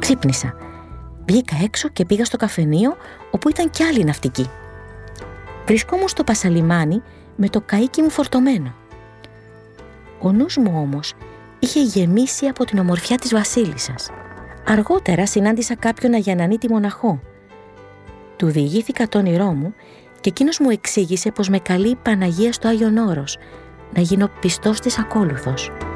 Ξύπνησα. Βγήκα έξω και πήγα στο καφενείο, όπου ήταν κι άλλοι ναυτικοί. Βρισκόμουν στο Πασαλιμάνι με το καΐκι μου φορτωμένο. Ο νους μου όμως είχε γεμίσει από την ομορφιά της βασίλισσας. Αργότερα συνάντησα κάποιον αγιανανίτη μοναχό. Του διηγήθηκα το όνειρό μου και εκείνος μου εξήγησε πως με καλεί η Παναγία στο Άγιον Όρος να γίνω πιστός της ακόλουθος.